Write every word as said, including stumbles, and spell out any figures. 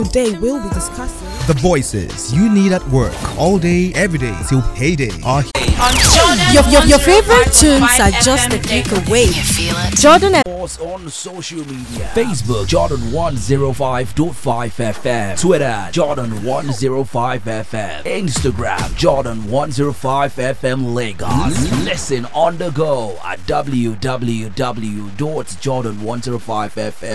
Today we'll be discussing the voices you need at work all day, every day till payday are here. Your, your, your favorite tunes are just a click away. Jordan and on social media: Facebook Jordan one oh five point five F M, Twitter Jordan one oh five F M, Instagram Jordan one oh five F M Lagos. Listen on the go at w w w dot jordan one oh five f m